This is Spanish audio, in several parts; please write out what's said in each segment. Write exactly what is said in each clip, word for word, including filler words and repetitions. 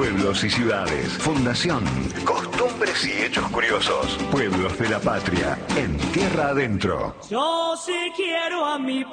Pueblos y ciudades. Fundación. Costumbres y hechos curiosos. Pueblos de la patria. En Tierra Adentro. Yo sí quiero a mi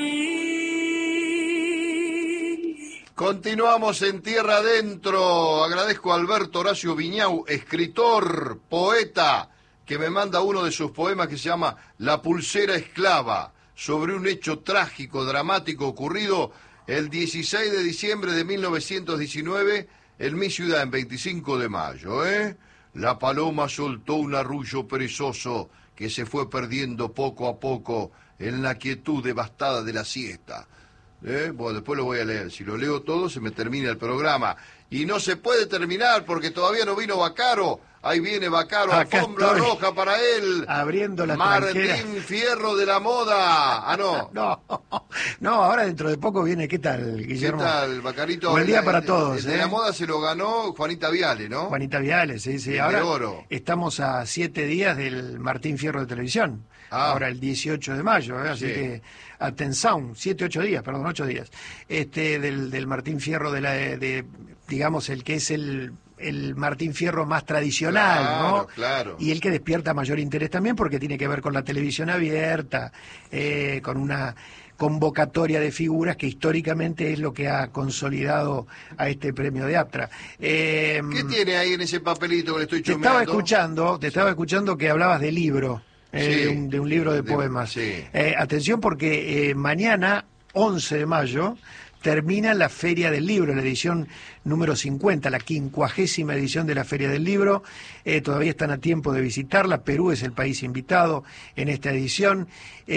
país. Continuamos en Tierra Adentro. Agradezco a Alberto Horacio Viñau, escritor, poeta, que me manda uno de sus poemas que se llama La pulsera esclava, sobre un hecho trágico, dramático ocurrido el dieciséis de diciembre de mil novecientos diecinueve en mi ciudad, en veinticinco de mayo, ¿eh? La paloma soltó un arrullo perezoso que se fue perdiendo poco a poco en la quietud devastada de la siesta. ¿Eh? Bueno, después lo voy a leer. Si lo leo todo, se me termina el programa. Y no se puede terminar porque todavía no vino Bacaro. Ahí viene Bacaro, Acá alfombra estoy, roja para él. abriendo la Martín tranquera. Fierro de la moda. Ah, no. No, no, ahora dentro de poco viene, ¿qué tal, Guillermo? ¿Qué tal, Bacarito? Buen día El- para el- todos, el de ¿eh? la moda se lo ganó Juanita Viale, ¿no? Juanita Viale, sí, sí. El de Ahora oro. estamos a siete días del Martín Fierro de Televisión. Ah. Ahora el dieciocho de mayo, ¿eh? Así Sí. que atención, siete, ocho días, perdón, ocho días. Este del, del Martín Fierro de la, de, digamos, el que es el, el Martín Fierro más tradicional, Claro, ¿no? claro. Y el que despierta mayor interés también porque tiene que ver con la televisión abierta, eh, con una convocatoria de figuras que históricamente es lo que ha consolidado a este premio de Aptra. Eh, ¿Qué tiene ahí en ese papelito que le estoy te chumeando? estaba escuchando, te estaba escuchando que hablabas de libro, eh, Sí. de, un, de un libro de, De- poemas. sí. Eh, atención porque eh, mañana, once de mayo, termina la Feria del Libro, la edición número cincuenta, la quincuagésima edición de la Feria del Libro. Eh, todavía están a tiempo de visitarla. Perú es el país invitado en esta edición.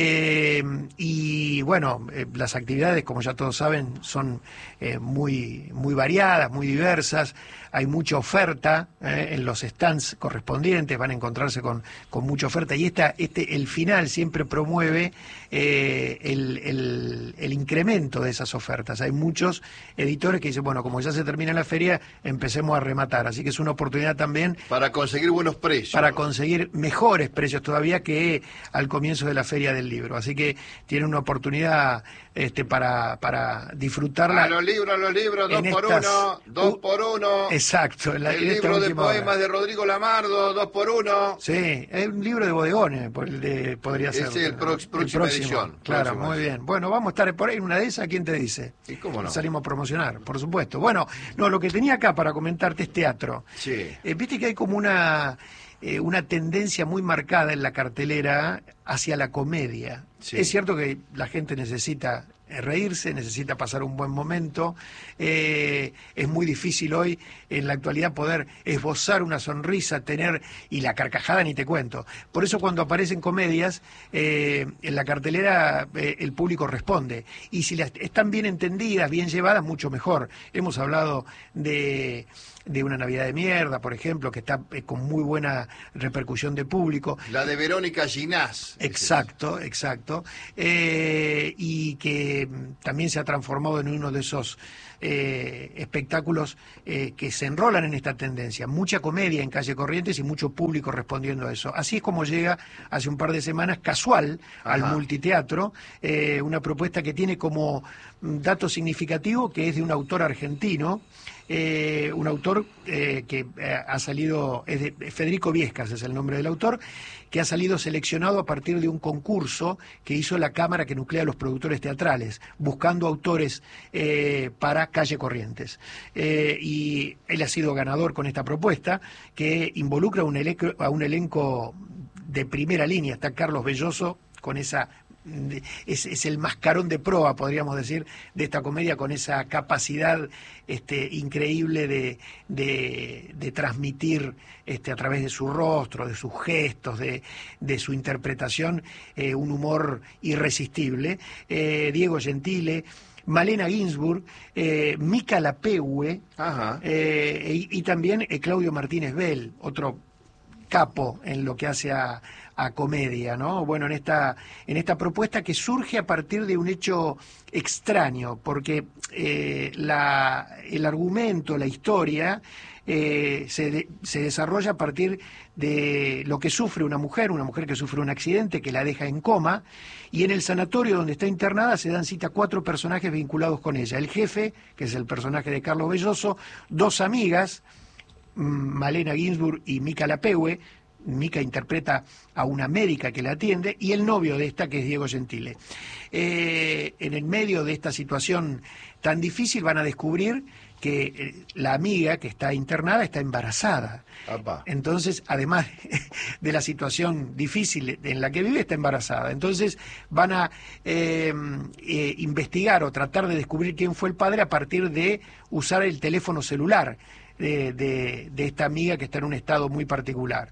Eh, y bueno, eh, las actividades, como ya todos saben, son eh, muy, muy variadas, muy diversas. Hay mucha oferta eh, en los stands correspondientes, van a encontrarse con, con mucha oferta. Y esta, este, el final siempre promueve eh, el, el, el incremento de esas ofertas. Hay muchos editores que dicen, bueno, como ya se termina la feria, empecemos a rematar. Así que es una oportunidad también Para conseguir buenos precios. para conseguir mejores precios todavía que al comienzo de la Feria del Libro. Así que tiene una oportunidad este, para, para disfrutarla. A los libros, a los libros, dos en por estas- uno, dos Uh, por uno. Exacto. En la, El en esta libro de última hora. poemas de Rodrigo Lamardo, dos por uno. Sí, es un libro de bodegones, por el de- podría Ese ser. el prox- próxima edición, Claro, próxima muy edición. bien. Bueno, vamos a estar por ahí en una de esas, ¿quién te dice? ¿Y cómo no? Salimos a promocionar, por supuesto. Bueno, no, lo que tenía acá para comentarte es teatro. Sí. Eh, Viste que hay como una, eh, una tendencia muy marcada en la cartelera hacia la comedia. Sí. Es cierto que la gente necesita eh, reírse, necesita pasar un buen momento. Eh, es muy difícil hoy, en la actualidad, poder esbozar una sonrisa, tener, y la carcajada ni te cuento. Por eso cuando aparecen comedias, eh, en la cartelera eh, el público responde. Y si las están bien entendidas, bien llevadas, mucho mejor. Hemos hablado de de Una Navidad de Mierda, por ejemplo, que está eh, con muy buena repercusión de público. La de Verónica Ginás. Exacto, exacto. Eh, y que mm, también se ha transformado en uno de esos eh, espectáculos eh, que se enrolan en esta tendencia. Mucha comedia en Calle Corrientes y mucho público respondiendo a eso. Así es como llega hace un par de semanas casual al Ajá. multiteatro, eh, una propuesta que tiene como mm, dato significativo que es de un autor argentino, eh, un autor eh, que eh, ha salido, es de, Federico Viescas es el nombre del autor, que ha salido seleccionado a partir de un concurso que hizo la Cámara que nuclea a los productores teatrales, buscando autores eh, para Calle Corrientes. Eh, y él ha sido ganador con esta propuesta, que involucra a un, elenco, a un elenco de primera línea. Está Carlos Belloso con esa... Es, es el mascarón de proa, podríamos decir, de esta comedia, con esa capacidad este, increíble de, de, de transmitir este, a través de su rostro, de sus gestos, de, de su interpretación, eh, un humor irresistible. Eh, Diego Gentile, Malena Ginsburg, eh, Mica Lapegue, Ajá. eh, y, y también eh, Claudio Martínez Bell, otro capo en lo que hace a, a comedia, ¿no? Bueno, en esta, en esta propuesta que surge a partir de un hecho extraño, porque eh, la, el argumento, la historia, eh, se, de, se desarrolla a partir de lo que sufre una mujer, una mujer que sufre un accidente que la deja en coma, y en el sanatorio donde está internada se dan cita cuatro personajes vinculados con ella. El jefe, que es el personaje de Carlos Belloso, dos amigas, Malena Ginsburg y Mica Lapegue. Mica interpreta a una médica que la atiende, y el novio de esta, que es Diego Gentile. Eh, en el medio de esta situación tan difícil van a descubrir que eh, la amiga que está internada está embarazada. Apa. Entonces, además de la situación difícil en la que vive, está embarazada. Entonces van a eh, eh, investigar o tratar de descubrir quién fue el padre a partir de usar el teléfono celular De, de, de esta amiga que está en un estado muy particular.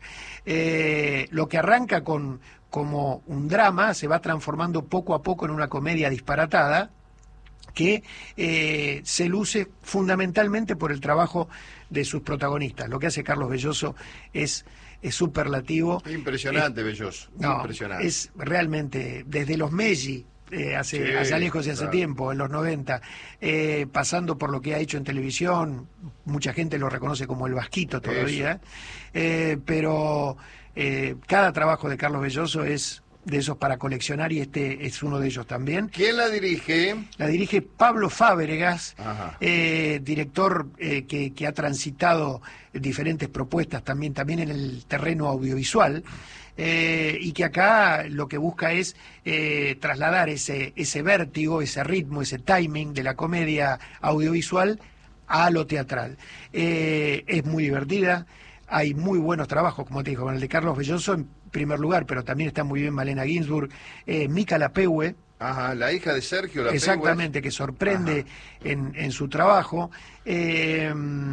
Eh, lo que arranca con como un drama se va transformando poco a poco en una comedia disparatada que eh, se luce fundamentalmente por el trabajo de sus protagonistas. Lo que hace Carlos Belloso es, es superlativo. Impresionante, es, Belloso. No, Impresionante. Es realmente, desde los Meggi, Eh, hace, sí, hace lejos y hace claro. tiempo, en los noventa, eh, pasando por lo que ha hecho en televisión, mucha gente lo reconoce como el Vasquito todavía, eh, pero eh, cada trabajo de Carlos Belloso es de esos para coleccionar, y este es uno de ellos también. ¿Quién la dirige? La dirige Pablo Fábregas, eh, director eh, que, que ha transitado diferentes propuestas también, también en el terreno audiovisual. Eh, y que acá lo que busca es eh, trasladar ese, ese vértigo, ese ritmo, ese timing de la comedia audiovisual a lo teatral. Eh, es muy divertida, hay muy buenos trabajos, como te digo, con el de Carlos Belloso en primer lugar, pero también está muy bien Malena Ginsburg, eh, Mica Lapegue. Ajá, la hija de Sergio Lapegue. Exactamente, que sorprende en, en su trabajo, eh,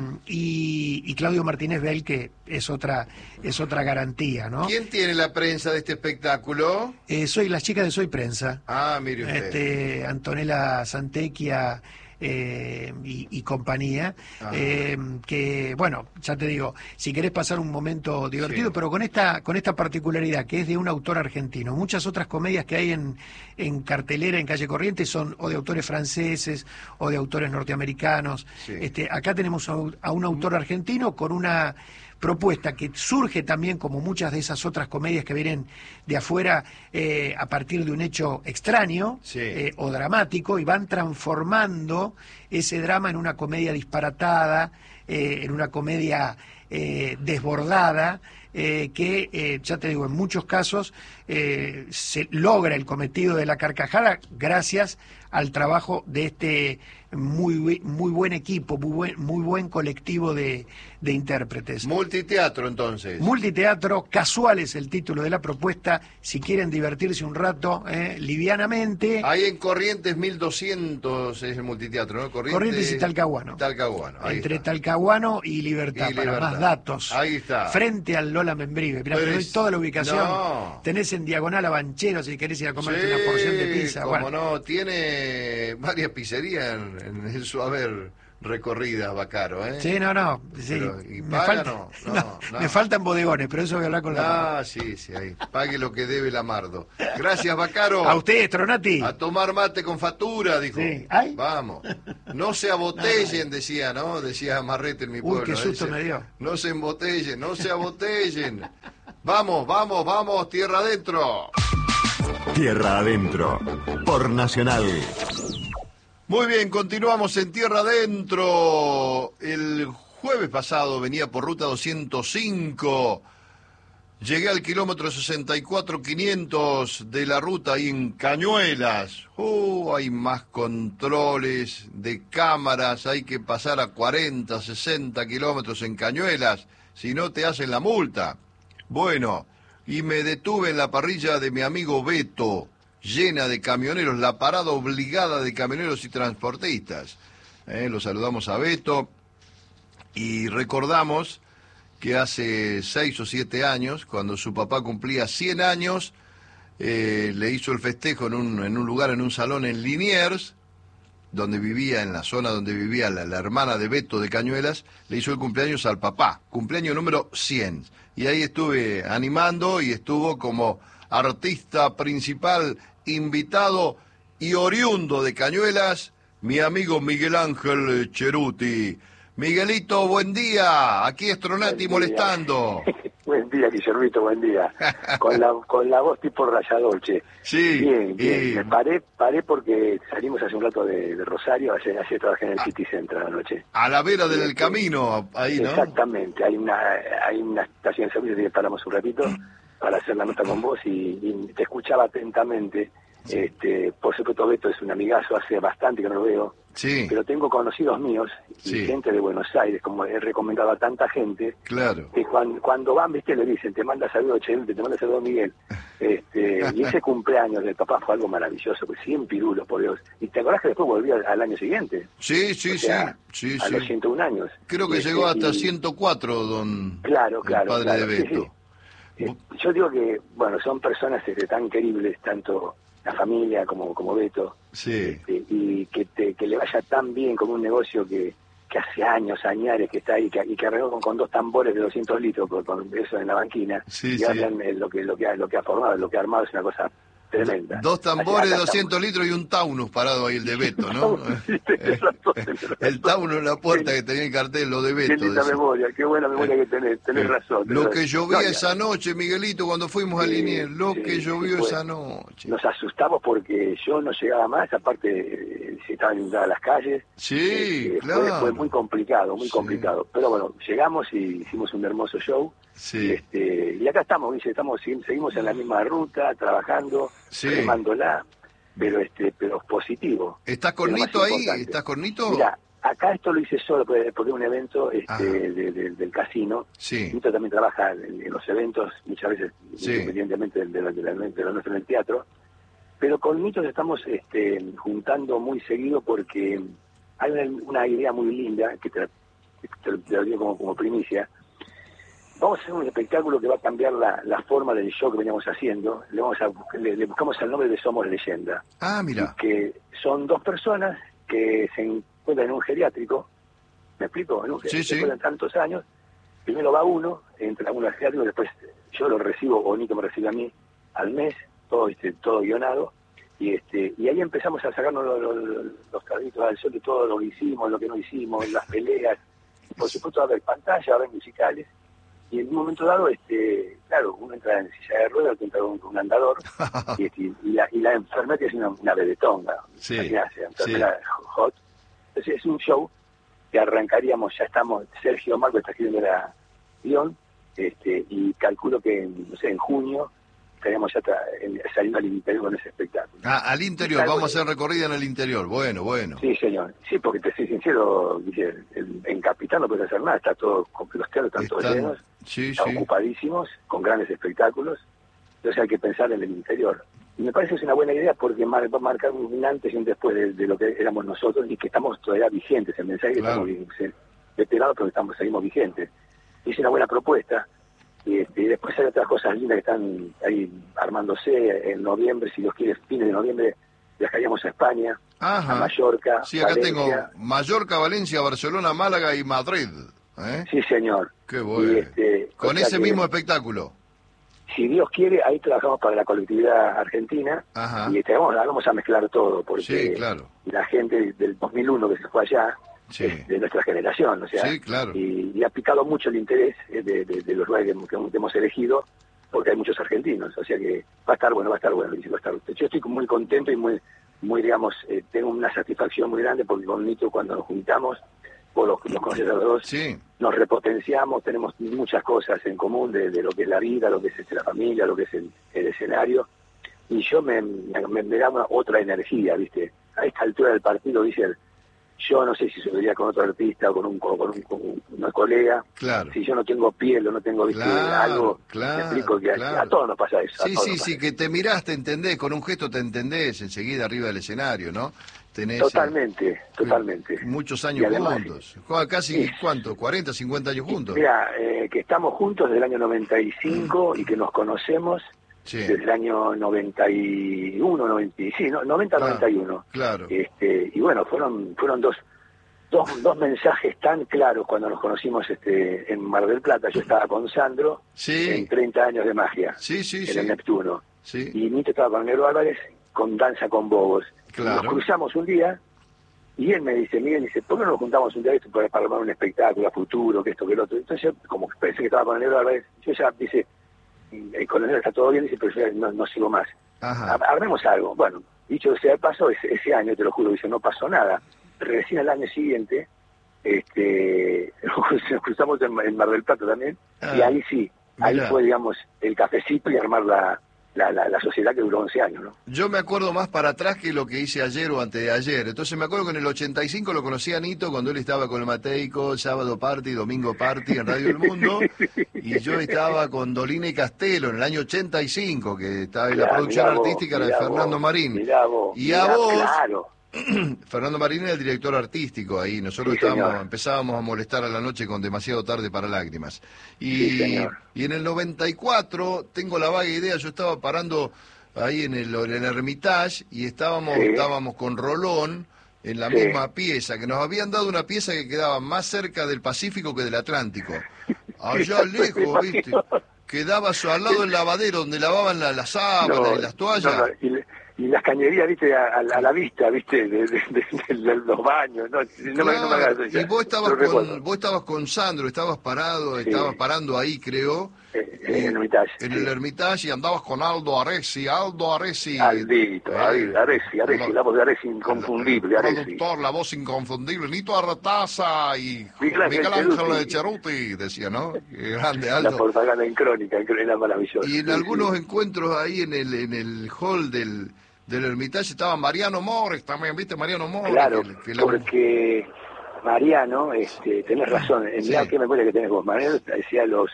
y, y Claudio Martínez Bell, que es otra es otra garantía, ¿no? ¿Quién tiene la prensa de este espectáculo? Eh, soy las chicas de Soy Prensa. Ah, mire usted. Este, Antonella Santecchia eh, y, y compañía, eh, que, bueno, ya te digo, si querés pasar un momento divertido, sí. pero con esta con esta particularidad, que es de un autor argentino. Muchas otras comedias que hay en, en cartelera, en Calle Corrientes, son o de autores franceses o de autores norteamericanos. Sí. Este, acá tenemos a, a un autor argentino con una propuesta que surge también, como muchas de esas otras comedias que vienen de afuera, eh, a partir de un hecho extraño, sí. eh, o dramático, y van transformando ese drama en una comedia disparatada, eh, en una comedia eh, desbordada, eh, que, eh, ya te digo, en muchos casos eh, se logra el cometido de la carcajada gracias al trabajo de este muy muy buen equipo, muy buen, muy buen colectivo de, de intérpretes. Multiteatro, entonces. Multiteatro, Casual es el título de la propuesta, si quieren divertirse un rato, eh, livianamente. Ahí en Corrientes mil doscientos es el multiteatro, ¿no? Corrientes, Corrientes y Talcahuano. Talcahuano, ahí Entre está. Talcahuano y Libertad, y para Libertad. Más datos. Ahí está. Frente al Lola Membrive. Mirá, te doy toda la ubicación. No. Tenés en diagonal a Banchero si querés ir a comerte sí, una porción de pizza. Como bueno. no, tiene varias pizzerías en, en su haber recorridas, Vaccaro, ¿eh? Sí, no, no. Sí. Pero, ¿y me, paga, falta, no? No, no, no. me faltan bodegones, pero eso voy a hablar con la... Ah, sí, sí, ahí. Pague lo que debe la Mardo. Gracias, Vaccaro. A usted, Stronati. A tomar mate con factura, dijo. Sí. ¿Ay? Vamos. No se abotellen, decía, ¿no? Decía Marrete en mi pueblo. Uy, qué susto ¿eh? me dio. No se embotellen, no se abotellen. Vamos, vamos, vamos, tierra adentro. Tierra adentro, por Nacional. Muy bien, continuamos en Tierra Adentro. El jueves pasado venía por ruta doscientos cinco. Llegué al kilómetro sesenta y cuatro quinientos de la ruta ahí en Cañuelas. Uh, hay más controles de cámaras, hay que pasar a cuarenta, sesenta kilómetros en Cañuelas, si no te hacen la multa. Bueno, y me detuve en la parrilla de mi amigo Beto, llena de camioneros, la parada obligada de camioneros y transportistas. Eh, lo saludamos a Beto y recordamos que hace seis o siete años, cuando su papá cumplía cien años, eh, le hizo el festejo en un, en un lugar, en un salón en Liniers, donde vivía, en la zona donde vivía la, la hermana de Beto de Cañuelas, le hizo el cumpleaños al papá, cumpleaños número cien. Y ahí estuve animando y estuvo como artista principal, invitado y oriundo de Cañuelas, mi amigo Miguel Ángel Cheruti. Miguelito, buen día. Aquí es Tronati molestando. Buen día, Guillermito, buen día. Con la con la voz tipo Rayadolce. Sí. Bien, bien. Y... Me paré, paré porque salimos hace un rato de, de Rosario, ayer, ayer trabajé en el City Center anoche. A la vera del Sí, camino, ahí, ¿no? Exactamente. Hay una hay una estación de servicio que paramos un ratito para hacer la nota con vos y, y te escuchaba atentamente. Sí. Este, por supuesto, Beto es un amigazo, hace bastante que no lo veo. Sí. Pero tengo conocidos míos y Sí. gente de Buenos Aires, como he recomendado a tanta gente, Claro. que cuando, cuando van, viste, le dicen, te manda saludos Cheruti, te manda saludos Miguel. Este, y ese cumpleaños del papá fue algo maravilloso, pues cien pirulos, por Dios. Y te acordás que después volvió al, al año siguiente. Sí, sí, O sea, sí, sí, a sí. los ciento un años. Creo que Este, llegó hasta y- ciento cuatro, don Claro, claro, el padre claro, de sí, Beto. sí. Eh, Yo digo que, bueno, son personas este, tan queribles, tanto la familia como, como Beto, Sí, este, y que, te, que le vaya tan bien como un negocio que, que hace años, añares que está ahí, que, y que arregló con, con dos tambores de doscientos litros, con, con eso en la banquina, Sí, y sí. hablan eh, lo que lo que ha, lo que ha formado, lo que ha armado es una cosa tremenda. dos tambores de Acá doscientos litros y un Taunus parado ahí, el de Beto, ¿no? Sí, tenés razón, tenés razón. El Taunus en la puerta que tenía el cartel, lo de Qué Beto. linda decía. memoria, qué buena memoria que tenés, tenés Eh, razón. tenés Lo que razón. llovía No, ya- esa noche, Miguelito, cuando fuimos a Sí, Liniers, lo sí, que sí, llovió fue. esa noche. Nos asustamos porque yo no llegaba más, aparte eh, se estaban inundadas las calles. Sí, Eh, claro. fue, fue muy complicado, muy Sí. complicado. Pero bueno, llegamos y hicimos un hermoso show. Sí, Este, y acá estamos, dice, estamos seguimos en la misma ruta, trabajando, Sí. remándola, pero este, pero positivo. ¿estás con Es lo más Nito ahí? importante. ¿Estás con Nito? Mira, acá esto lo hice solo porque porque es un evento Ajá. este, de- de- del casino. Sí, Nito también trabaja en, en los eventos, muchas veces Sí. independientemente de, de, lo- de, lo- de lo nuestro en el teatro. Pero con Nito nos estamos este, juntando muy seguido porque hay una, una idea muy linda que te, te, te lo digo como, como primicia. Vamos a hacer un espectáculo que va a cambiar la, la forma del show que veníamos haciendo. Le, vamos a, le, le buscamos el nombre de Somos Leyenda. ah, mira, Que son dos personas que se encuentran en un geriátrico. ¿Me explico? En un Sí, geriátrico, sí. después de tantos años. Primero va uno, entra uno al geriátrico, después yo lo recibo, o Nito me recibe a mí, al mes, todo este, todo guionado. Y este y ahí empezamos a sacarnos los, los, los carritos al sol de todo lo que hicimos, lo que no hicimos, las peleas. Por supuesto va a haber pantalla, va a haber musicales. Y en un momento dado, este claro, uno entra en silla de ruedas, otro entra con un andador, y, este, y, la, y la enfermera que es una, una bebetonga, Sí, imaginate, enfermera hot. Entonces es un show que arrancaríamos, ya estamos, Sergio Marco está escribiendo la guión, este, y calculo que, no sé, en junio estaríamos ya tra- en- saliendo al interior con ese espectáculo. Ah, al interior, Algo vamos a de- hacer recorrida en el interior. Bueno, bueno. Sí, señor. Sí, porque te soy sincero, dice, en, en Capital no puedes hacer nada, está todo, los teatros están todos Están- llenos, Sí, están sí. ocupadísimos, con grandes espectáculos, entonces hay que pensar en el interior. Y me parece que es una buena idea porque mar- va a marcar un antes y un después de, de lo que éramos nosotros y que estamos todavía vigentes, el mensaje Claro. que estamos vi- veteranos, pero estamos, seguimos vigentes. Y es una buena propuesta. Y, este, y después hay otras cosas lindas que están ahí armándose en noviembre, si Dios quiere, fines de noviembre viajaríamos a España, Ajá. a Mallorca, Sí, acá Valencia. tengo Mallorca, Valencia, Barcelona, Málaga y Madrid. ¿Eh? Sí, señor. Qué bueno. Y, este, o Con sea ese que, mismo espectáculo. si Dios quiere, ahí trabajamos para la colectividad argentina. Ajá. Y este, vamos, vamos a mezclar todo, porque Sí, claro. la gente del dos mil uno que se fue allá Sí. es de nuestra generación, o sea, Sí, claro. y, y ha picado mucho el interés eh, de, de- de los lugares que, que hemos elegido, porque hay muchos argentinos, o sea que va a estar bueno, va a estar bueno, dice, va a estar. Yo estoy muy contento y muy, muy digamos, eh, tengo una satisfacción muy grande porque con Nito cuando nos juntamos, vos los, los conoces a los dos, Sí, nos repotenciamos, tenemos muchas cosas en común de, de lo que es la vida, lo que es este, la familia, lo que es el, el escenario, y yo me, me, me da una, otra energía, ¿viste? A esta altura del partido, dice, yo no sé si subiría con otro artista o con un, con un, con un una colega, claro. si yo no tengo piel o no tengo, ¿viste? Claro, Algo, claro, me explico que a- claro. a, todos nos pasa eso. a Sí, todos sí, nos sí, pasa que te mirás, te entendés, con un gesto te entendés enseguida arriba del escenario, ¿no? Tenés eso. eh, Totalmente, totalmente. muchos Y años además- juntos. Juega casi, Sí. ¿cuánto? ¿cuarenta, cincuenta años juntos? Mira, eh, que estamos juntos desde el año noventa y cinco y que nos conocemos Sí. desde el año noventa y uno, noventa, sí, no, noventa, Claro, noventa y uno. claro. Este, y bueno, fueron fueron dos, dos dos mensajes tan claros cuando nos conocimos este en Mar del Plata. Yo estaba con Sandro Sí. en treinta años de magia, Sí, sí, en sí. el Neptuno. Sí. Y Nito estaba con Negro Álvarez con Danza con Bobos. Claro. Nos cruzamos un día y él me dice, Miguel, dice, ¿por qué no nos juntamos un día esto para, para armar un espectáculo a futuro, que esto, que lo otro? Entonces yo, como pensé que estaba con el Negro Álvarez, yo ya, dice, el coronel está todo bien, dice, pero yo no, no sigo más. Ajá. Ar- Armemos algo. Bueno, dicho sea de paso, ese, ese año, te lo juro, dice, no pasó nada. Recién al año siguiente, este, nos cruzamos en, en Mar del Plata también, Ah, y ahí sí, ahí mirá. fue, digamos, el cafecito y armar la, la, la, la sociedad que duró once años, ¿no? Yo me acuerdo más para atrás que lo que hice ayer o antes de ayer. Entonces me acuerdo que en el ochenta y cinco lo conocí a Nito cuando él estaba con el Mateico, sábado party, domingo party en Radio El Mundo. Y yo estaba con Dolina y Castelo en el año ochenta y cinco, que estaba en la Mirá, producción mirá vos, artística era de mirá Fernando vos, Marín. mirá vos, Y a mirá, vos, claro. Fernando Marín era el director artístico ahí. Nosotros Sí, estábamos, señor. empezábamos a molestar a la noche con Demasiado Tarde para Lágrimas. Y, Sí, señor. y en el noventa y cuatro, tengo la vaga idea, yo estaba parando ahí en el, en el Hermitage y estábamos, Sí. estábamos con Rolón en la Sí. misma pieza, que nos habían dado una pieza que quedaba más cerca del Pacífico que del Atlántico. Allá lejos, ¿viste? Quedaba al lado del lavadero donde lavaban la- las sábanas No, y las toallas. no, no, y, le- y las cañerías, viste, a, a la- a la vista, viste, de, de- de- de- de los baños, no, no, me, no me hagas Claro, eso, y vos estabas lo recuerdo. con vos estabas con Sandro, estabas parado, Sí. estabas parando ahí, creo. Eh, en el Hermitage, En sí. el Hermitage y andabas con Aldo Aresi, Aldo Aresi. Aldito, eh, Aldito, Aresi, Aresi, no, la voz de Aresi inconfundible, el Aresi. productor, la voz inconfundible, Nito Artaza y Miguel Ángel Miguel Ángel Ceruti. de Cheruti, decía, ¿no? Qué grande, La Aldo. propaganda en crónica, en crónica, era maravillosa. Y en sí, algunos sí. encuentros ahí en el en el hall del, del Hermitage estaba Mariano Mores también, ¿viste? Mariano Mores. Claro, que- que la- porque Mariano, este, tenés razón, en Sí. mirá qué memoria que tenés vos, Mariano decía los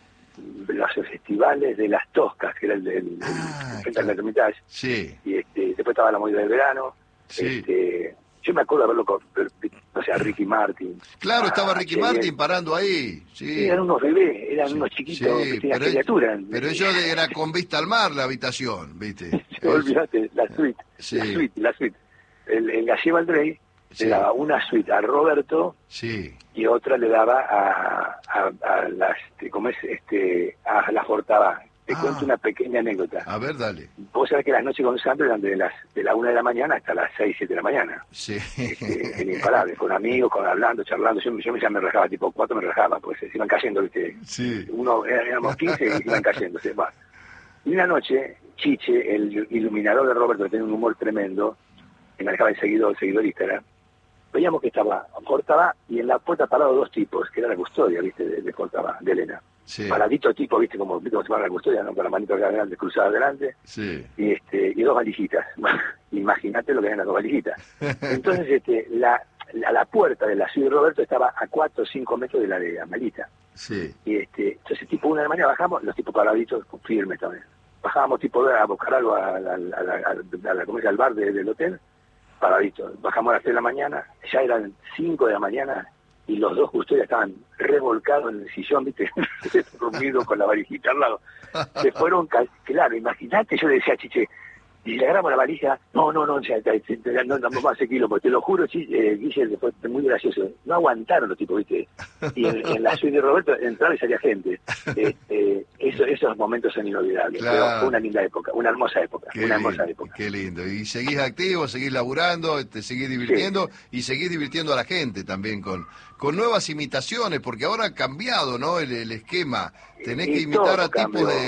los festivales de las Toscas, que era el del Ah, el frente claro. al Hermitage, Sí, y este, después estaba la movida del verano, sí. este, yo me acuerdo de haberlo con, o sea, Ricky Martin. Claro, estaba a Ricky Cheyenne. Martin parando ahí. Sí. Eran unos bebés, eran Sí, unos chiquitos, sí, pequeñas pero, criaturas. pero ellos era con vista al mar la habitación, ¿viste? Olvídate, la suite, Sí. la suite, la suite. El, el Gallego Andrei Sí. le daba una suite a Roberto Sí, y otra le daba a, a, a las, este, ¿cómo es? Este, a la Fortaba. Te Ah. cuento una pequeña anécdota. a ver, dale. Vos sabés que las noches con Sandro eran de las de la una de la mañana hasta las seis, siete de la mañana. Sí. Este, en imparables, con amigos, con hablando, charlando. Yo, yo ya me relajaba, tipo cuatro me relajaba, pues se iban cayendo, ¿viste? Sí. Uno, éramos quince y iban cayendo. Se va. Y una noche, Chiche, el iluminador de Roberto, que tenía un humor tremendo, que manejaba el seguidor, el seguidorista, era, veíamos que estaba Fortaba y en la puerta parados dos tipos, que era la custodia, ¿viste? De, de Fortaba, de Elena. Sí. Paradito tipo, ¿viste? Como, ¿viste cómo se llama la custodia, ¿no? Con la manito acá grande, cruzada adelante. Sí. Y, este, y dos valijitas. Imagínate lo que eran las dos valijitas. Entonces, este, la, la, la puerta de la ciudad de Roberto estaba a cuatro o cinco metros de la de Amalita. Sí. Y este, entonces, tipo una de la mañana bajamos, los tipos paraditos firmes también. Bajábamos tipo a buscar algo a, a, a, a, a, a la, ¿cómo es? Al bar de, del hotel, paraditos. Bajamos a las tres de la mañana, ya eran cinco de la mañana y los dos custodios estaban revolcados en el sillón, viste, dormidos con la valijita al lado. Se fueron, ca- claro, imagínate, yo le decía a Chiche, y le agarramos la valija, no, no, no, ya, ya, ya, no, no, más kilo, porque te lo juro, sí, eh, Guille, fue muy gracioso, no aguantaron los tipos, viste, y en, en la suite de Roberto entraba y salía gente. Este, eso, esos momentos son inolvidables, Claro. pero fue una linda época, una hermosa época, Qué una lindo, hermosa época. qué lindo. Y seguís activo, seguís laburando, te seguís divirtiendo y seguís divirtiendo a la gente también con, con nuevas imitaciones, porque ahora ha cambiado, ¿no? El, el esquema. Tenés Y que imitar todo a tipos cambió. de